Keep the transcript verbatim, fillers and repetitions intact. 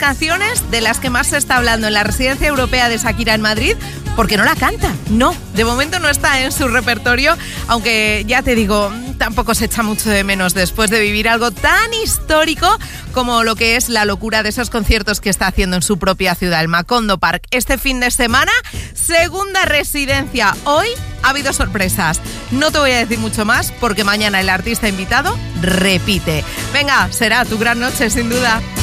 canciones de las que más se está hablando en la residencia europea de Shakira en Madrid, porque no la canta. No, de momento no está en su repertorio, aunque ya te digo, tampoco se echa mucho de menos después de vivir algo tan histórico como lo que es la locura de esos conciertos que está haciendo en su propia ciudad, el Macondo Park. Este fin de semana, segunda residencia. Hoy ha habido sorpresas. No te voy a decir mucho más porque mañana el artista invitado repite. Venga, será tu gran noche sin duda.